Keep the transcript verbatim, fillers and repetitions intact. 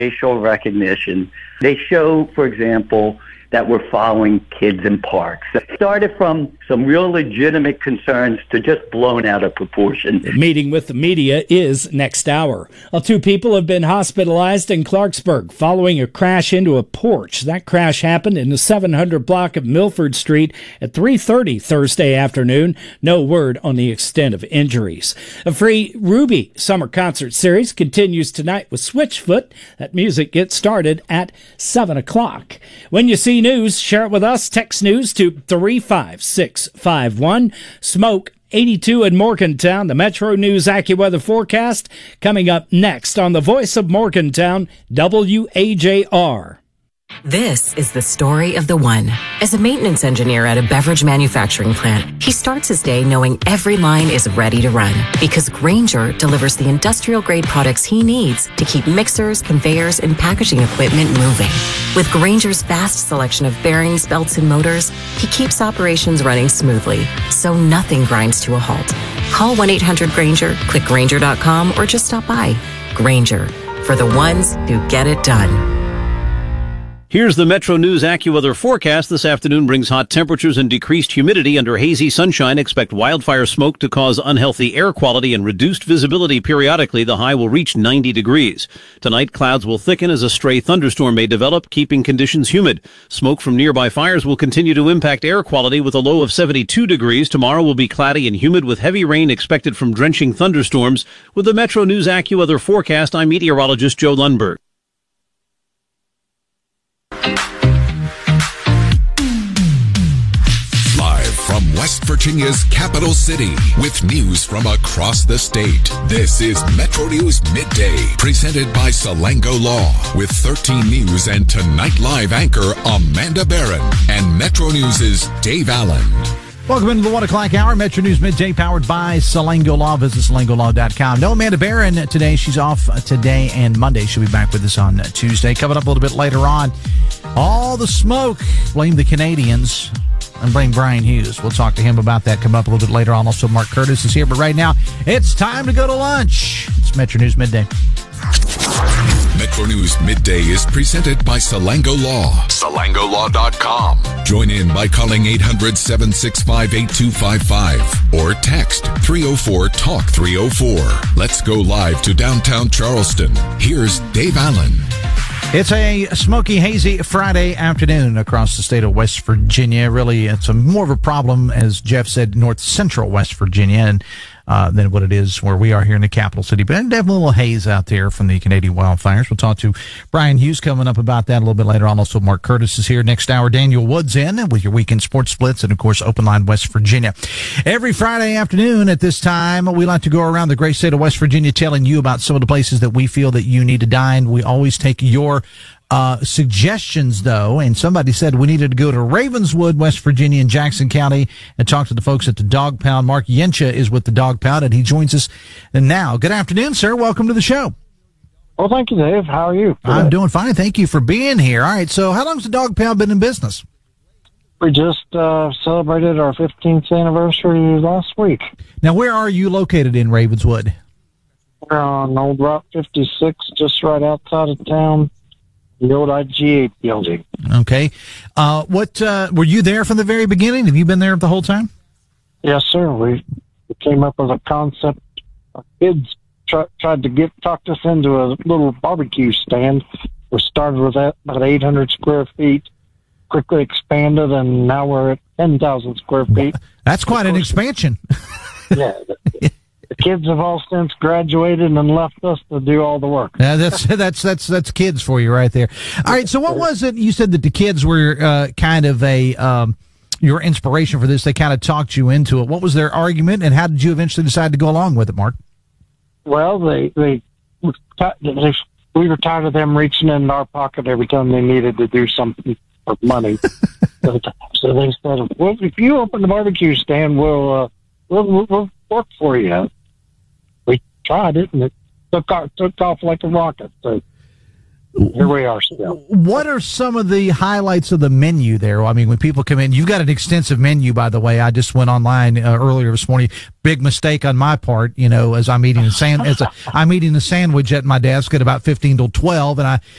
facial recognition. They show, for example, that we're following kids in parks. It started from some real legitimate concerns to just blown out of proportion. The meeting with the media is next hour. Well, two people have been hospitalized in Clarksburg following a crash into a porch. That crash happened in the seven hundred block of Milford Street at three thirty Thursday afternoon. No word on the extent of injuries. A free Ruby summer concert series continues tonight with Switchfoot. That music gets started at seven o'clock. When you see news, share it with us. Text news to three five six five one. Smoke eighty-two in Morgantown. The Metro News AccuWeather forecast coming up next on the Voice of Morgantown, W A J R. This is the story of the one. As a maintenance engineer at a beverage manufacturing plant, he starts his day knowing every line is ready to run because Grainger delivers the industrial-grade products he needs to keep mixers, conveyors, and packaging equipment moving. With Grainger's vast selection of bearings, belts, and motors, he keeps operations running smoothly, so nothing grinds to a halt. Call one eight hundred Grainger, click Grainger dot com, or just stop by. Grainger, for the ones who get it done. Here's the Metro News AccuWeather forecast. This afternoon brings hot temperatures and decreased humidity under hazy sunshine. Expect wildfire smoke to cause unhealthy air quality and reduced visibility periodically. The high will reach ninety degrees. Tonight, clouds will thicken as a stray thunderstorm may develop, keeping conditions humid. Smoke from nearby fires will continue to impact air quality with a low of seventy-two degrees. Tomorrow will be cloudy and humid with heavy rain expected from drenching thunderstorms. With the Metro News AccuWeather forecast, I'm meteorologist Joe Lundberg. From West Virginia's capital city, with news from across the state, this is Metro News Midday, presented by Salango Law, with thirteen News and Tonight Live anchor Amanda Barron and Metro News' Dave Allen. Welcome into the one o'clock hour. Metro News Midday, powered by Salango Law. Visit salango law dot com. No Amanda Barron today. She's off today and Monday. She'll be back with us on Tuesday. Coming up a little bit later on, all the smoke. Blame the Canadians. And blame Brian Hughes. We'll talk to him about that. Come up a little bit later on. Also, Mark Curtis is here. But right now, it's time to go to lunch. It's Metro News Midday. Metro News Midday is presented by Salango Law. salango law dot com. Join in by calling eight hundred, seven six five, eight two five five or text three oh four, talk three oh four. Let's go live to downtown Charleston. Here's Dave Allen. It's a smoky, hazy Friday afternoon across the state of West Virginia. Really, it's a more of a problem, as Jeff said, north central West Virginia, and uh, than what it is where we are here in the capital city. But definitely a little haze out there from the Canadian wildfires. We'll talk to Brian Hughes coming up about that a little bit later on. Also, Mark Curtis is here next hour. Daniel Woods in with your weekend sports splits and, of course, Open Line West Virginia. Every Friday afternoon at this time, we like to go around the great state of West Virginia telling you about some of the places that we feel that you need to dine. We always take your Uh, suggestions, though, and somebody said we needed to go to Ravenswood, West Virginia, in Jackson County and talk to the folks at the Dog Pound. Mark Yencha is with the Dog Pound, and he joins us now. Good afternoon, sir. Welcome to the show. Well, thank you, Dave. How are you today? I'm doing fine. Thank you for being here. All right, so how long has the Dog Pound been in business? We just uh, celebrated our fifteenth anniversary last week. Now, where are you located in Ravenswood? We're on Old Route fifty-six, just right outside of town. The old I G A building. Okay. Uh, what, uh, were you there from the very beginning? Have you been there the whole time? Yes, sir. We, we came up with a concept. Our kids try, tried to get, talked us into a little barbecue stand. We started with that, about eight hundred square feet, quickly expanded, and now we're at ten thousand square feet. That's quite an expansion. Yeah. The kids have all since graduated and left us to do all the work. Yeah, that's that's that's that's kids for you right there. All right, so what was it? You said that the kids were uh, kind of a um, your inspiration for this. They kind of talked you into it. What was their argument, and how did you eventually decide to go along with it, Mark? Well, they they, they we were tired of them reaching in our pocket every time they needed to do something for money. so, so they said, "Well, if you open the barbecue stand, we'll uh, we'll, we'll work for you." We tried it, and it took off, took off like a rocket. So here we are still. What are some of the highlights of the menu there? I mean, when people come in, you've got an extensive menu, by the way. I just went online uh, earlier this morning. Big mistake on my part, you know, as I'm eating a sand, as a, I'm eating a sandwich at my desk at about fifteen till twelve, and I